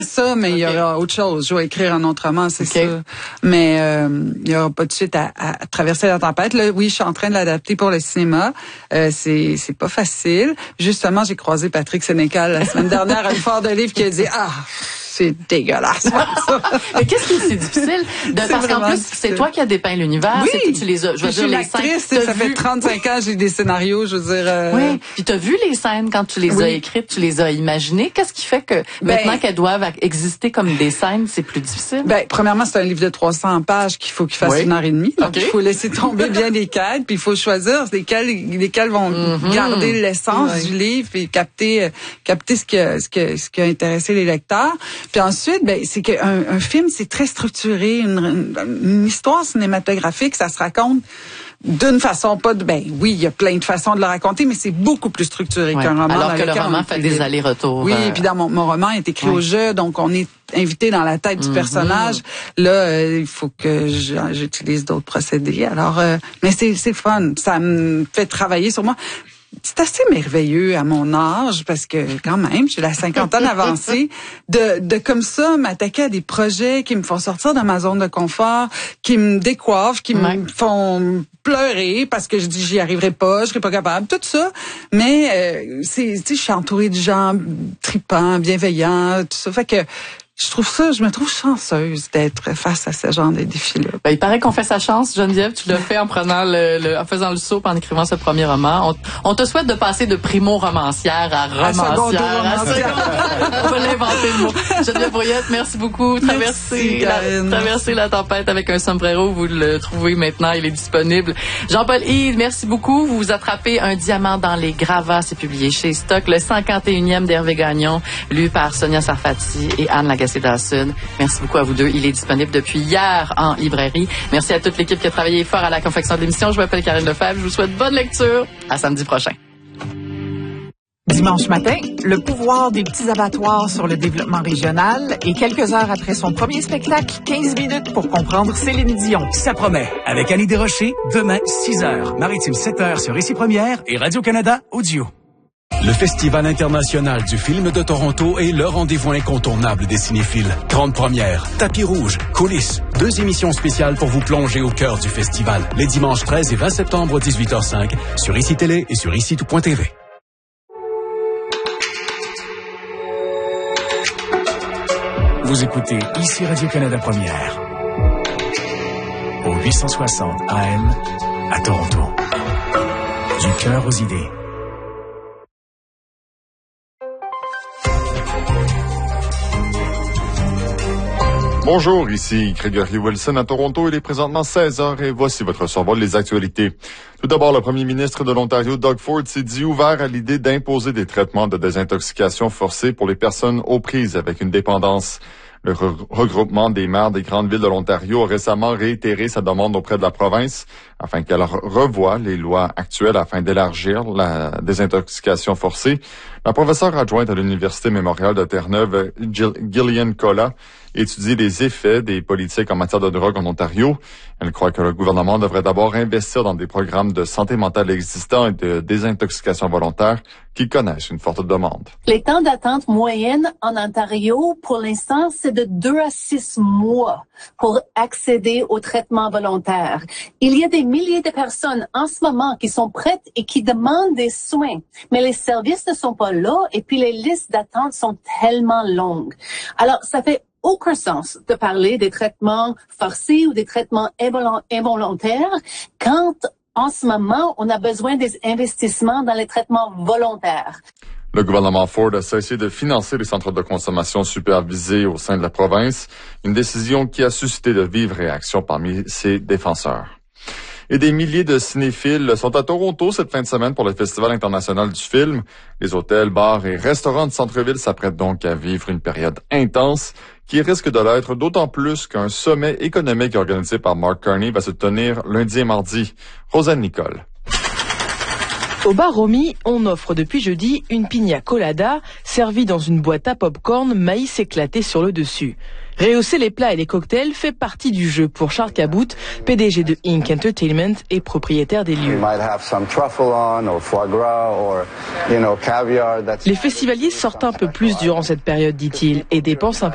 ça, mais il y aura autre chose. Je vais écrire un autre roman, c'est ça. Mais il y aura pas de suite à traverser la tempête. Là, oui, je suis en train de l'adapter pour le cinéma. C'est pas facile. Justement, j'ai croisé Patrick Sénécal la semaine dernière à l'effort de livre qui a dit c'est dégueulasse. Mais qu'est-ce qui est difficile? Parce qu'en plus, c'est toi qui as dépeint l'univers. Oui. Tu les as, je veux dire, les scènes. Ça fait 35 ans que j'ai des scénarios, je veux dire. Oui. Puis t'as vu les scènes quand tu les as écrites, tu les as imaginées. Qu'est-ce qui fait que maintenant qu'elles doivent exister comme des scènes, c'est plus difficile? Premièrement, c'est un livre de 300 pages qu'il faut qu'il fasse 1h30. Donc, il faut laisser tomber bien les quêtes, puis il faut choisir lesquels vont garder l'essence du livre et capter ce qui a intéressé les lecteurs. Puis ensuite, c'est qu'un film, c'est très structuré, une histoire cinématographique, ça se raconte d'une façon oui, il y a plein de façons de le raconter, mais c'est beaucoup plus structuré qu'un roman. Alors que le roman fait des allers-retours. Oui, puis dans mon roman est écrit au jeu, donc on est invité dans la tête du personnage. Là, il faut que j'utilise d'autres procédés. Alors, mais c'est fun, ça me fait travailler sur moi. C'est assez merveilleux à mon âge, parce que quand même, j'ai la cinquantaine avancée, de comme ça m'attaquer à des projets qui me font sortir de ma zone de confort, qui me décoiffent, qui me font pleurer parce que je dis j'y arriverai pas, je serai pas capable, tout ça. Mais je suis entourée de gens tripants, bienveillants, tout ça. Fait que je me trouve chanceuse d'être face à ce genre de défis-là. Il paraît qu'on fait sa chance, Geneviève. Tu l'as fait en prenant en faisant le saut, en écrivant ce premier roman. On te souhaite de passer de primo-romancière à romancière. On va l'inventer le mot. Geneviève Brouillette, merci beaucoup. Traverser la tempête avec un sombrero, vous le trouvez maintenant, il est disponible. Jean-Paul Hyde, merci beaucoup. Vous attrapez un diamant dans les gravats, c'est publié chez Stock, le 51e d'Hervé Gagnon, lu par Sonia Sarfati et Anne Lagacé-Dawson. Merci beaucoup à vous deux. Il est disponible depuis hier en librairie. Merci à toute l'équipe qui a travaillé fort à la confection de l'émission. Je m'appelle Karine Lefebvre. Je vous souhaite bonne lecture. À samedi prochain. Dimanche matin, le pouvoir des petits abattoirs sur le développement régional et quelques heures après son premier spectacle, 15 minutes pour comprendre Céline Dion. Ça promet. Avec Annie Desrochers, demain, 6h, Maritime 7h sur Ici Première et Radio-Canada Audio. Le Festival international du film de Toronto est le rendez-vous incontournable des cinéphiles. Grande première, tapis rouge, coulisses, 2 émissions spéciales pour vous plonger au cœur du festival. Les dimanches 13 et 20 septembre 18h05 sur ICI Télé et sur ICI.tv. Vous écoutez Ici Radio-Canada Première au 860 AM à Toronto. Du cœur aux idées. Bonjour, ici Gregory Wilson à Toronto. Il est présentement 16h et voici votre survol des actualités. Tout d'abord, le premier ministre de l'Ontario, Doug Ford, s'est dit ouvert à l'idée d'imposer des traitements de désintoxication forcés pour les personnes aux prises avec une dépendance. Le regroupement des maires des grandes villes de l'Ontario a récemment réitéré sa demande auprès de la province afin qu'elle revoie les lois actuelles afin d'élargir la désintoxication forcée. La professeure adjointe à l'Université Mémorial de Terre-Neuve, Gillian Colla, étudie les effets des politiques en matière de drogue en Ontario. Elle croit que le gouvernement devrait d'abord investir dans des programmes de santé mentale existants et de désintoxication volontaire qui connaissent une forte demande. Les temps d'attente moyenne en Ontario, pour l'instant, c'est de 2 à 6 mois pour accéder au traitement volontaire. Il y a des milliers de personnes en ce moment qui sont prêtes et qui demandent des soins, mais les services ne sont pas là et puis les listes d'attente sont tellement longues. Alors, ça fait aucun sens de parler des traitements forcés ou des traitements involontaires quand, en ce moment, on a besoin des investissements dans les traitements volontaires. Le gouvernement Ford a cessé de financer les centres de consommation supervisés au sein de la province, une décision qui a suscité de vives réactions parmi ses défenseurs. Et des milliers de cinéphiles sont à Toronto cette fin de semaine pour le Festival international du film. Les hôtels, bars et restaurants de centre-ville s'apprêtent donc à vivre une période intense qui risque de l'être d'autant plus qu'un sommet économique organisé par Mark Carney va se tenir lundi et mardi. Rosanne Nicole. Au bar Romy, on offre depuis jeudi une piña colada servie dans une boîte à pop-corn, maïs éclaté sur le dessus. Rehausser les plats et les cocktails fait partie du jeu pour Charles Cabout, PDG de Inc. Entertainment et propriétaire des lieux. Les festivaliers sortent un peu plus durant cette période, dit-il, et dépensent un peu